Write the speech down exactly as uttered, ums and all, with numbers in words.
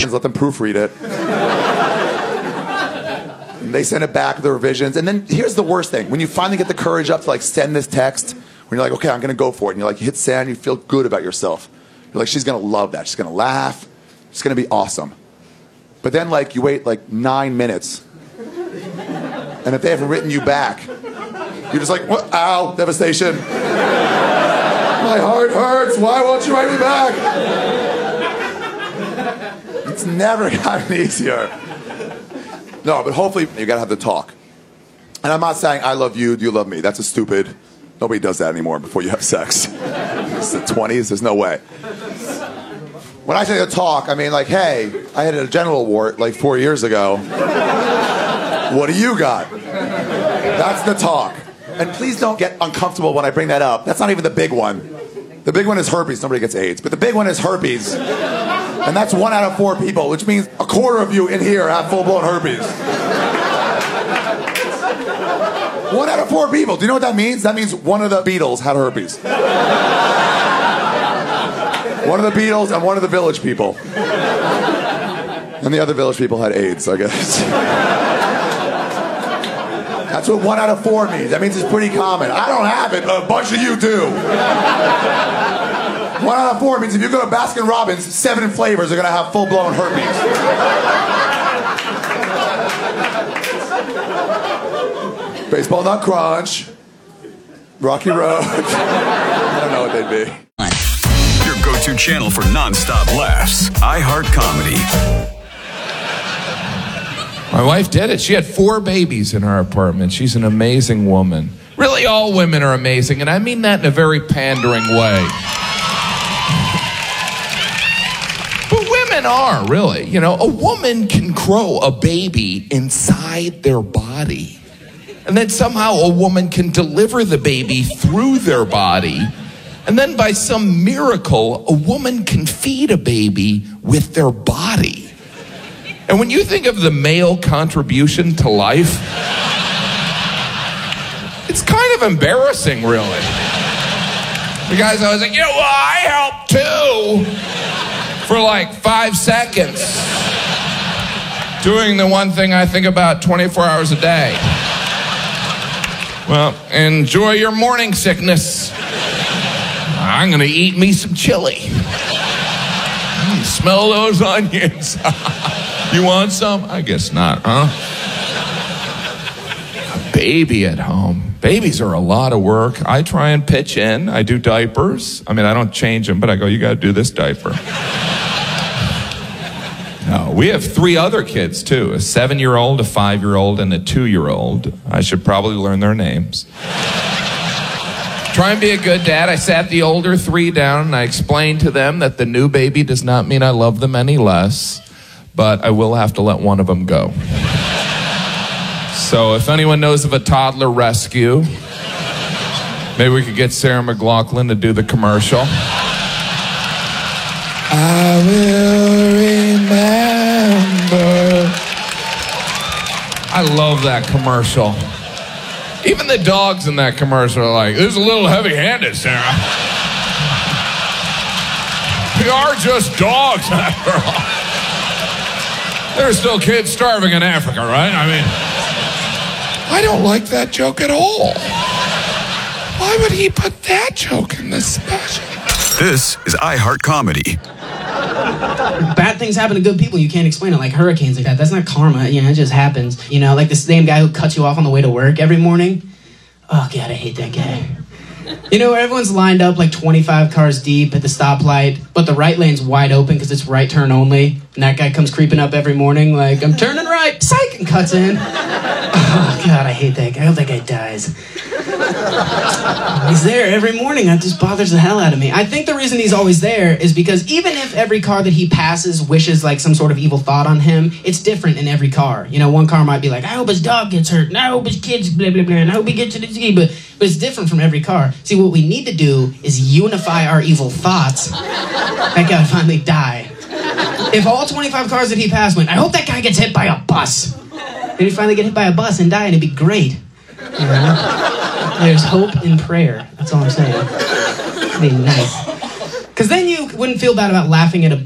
revisions, let them proofread it. And they send it back, the revisions. And then here's the worst thing. When you finally get the courage up to like send this text, when you're like, okay, I'm going to go for it. And you're like, you hit send, you feel good about yourself. You're like, she's going to love that. She's going to laugh. It's going to be awesome. But then like you wait like nine minutes. And if they haven't written you back, you're just like, what? Ow, devastation. My heart hurts. Why won't you write me back? It's never gotten easier. No, but hopefully you gotta have the talk. And I'm not saying I love you, do you love me? That's a stupid, nobody does that anymore before you have sex. It's the twenties, there's no way. When I say the talk, I mean like, hey, I had a genital wart like four years ago. What do you got? That's the talk. And please don't get uncomfortable when I bring that up. That's not even the big one. The big one is herpes. Nobody gets AIDS. But the big one is herpes. And that's one out of four people, which means a quarter of you in here have full-blown herpes. One out of four people. Do you know what that means? That means one of the Beatles had herpes. One of the Beatles and one of the Village People. And the other Village People had AIDS, I guess. That's what one out of four means. That means it's pretty common. I don't have it, but a bunch of you do. One out of four means if you go to Baskin Robbins, seven flavors are going to have full-blown herpes. Baseball Nut Crunch. Rocky Road. I don't know what they'd be. Your go-to channel for non-stop laughs. iHeart Comedy. My wife did it. She had four babies in her apartment. She's an amazing woman. Really, all women are amazing, and I mean that in a very pandering way. But women are, really. You know, a woman can grow a baby inside their body. And then somehow a woman can deliver the baby through their body. And then by some miracle, a woman can feed a baby with their body. And when you think of the male contribution to life, it's kind of embarrassing, really. The guy's always like, you know, well, I helped too. For like five seconds. Doing the one thing I think about twenty-four hours a day. Well, enjoy your morning sickness. I'm going to eat me some chili. Mm, smell those onions. You want some? I guess not, huh? A baby at home. Babies are a lot of work. I try and pitch in. I do diapers. I mean, I don't change them, but I go, you got to do this diaper. No, we have three other kids, too. A seven-year-old, a five-year-old, and a two-year-old. I should probably learn their names. Try and be a good dad. I sat the older three down, and I explained to them that the new baby does not mean I love them any less. But I will have to let one of them go. So if anyone knows of a toddler rescue, maybe we could get Sarah McLachlan to do the commercial. I will remember. I love that commercial. Even the dogs in that commercial are like, this is a little heavy-handed, Sarah. We are just dogs after all. There are still kids starving in Africa, right? I mean, I don't like that joke at all. Why would he put that joke in this special? This is iHeart Comedy. Bad things happen to good people. You can't explain it, like hurricanes like that. That's not karma. You know, it just happens. You know, like the same guy who cuts you off on the way to work every morning. Oh, God, I hate that guy. You know, where everyone's lined up like twenty-five cars deep at the stoplight, but the right lane's wide open because it's right turn only. And that guy comes creeping up every morning like, I'm turning right, psych, and cuts in. Oh, God, I hate that guy. I hope that guy dies. He's there every morning. That just bothers the hell out of me. I think the reason he's always there is because even if every car that he passes wishes like some sort of evil thought on him, it's different in every car. You know, one car might be like, I hope his dog gets hurt, and I hope his kids, blah, blah, blah, and I hope he gets to the ski, but, but it's different from every car. See, what we need to do is unify our evil thoughts. That guy would finally die. If all twenty-five cars that he passed went, I hope that guy gets hit by a bus. Then he'd finally get hit by a bus and die, and it'd be great. You know? There's hope in prayer. That's all I'm saying. It'd be nice. Because then you wouldn't feel bad about laughing at a